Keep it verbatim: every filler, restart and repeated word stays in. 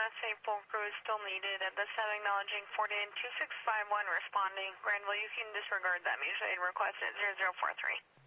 Class A full crew is still needed at the site acknowledging Fort Inn two six five one responding. Granville, you can disregard that mutual aid request at zero zero four three.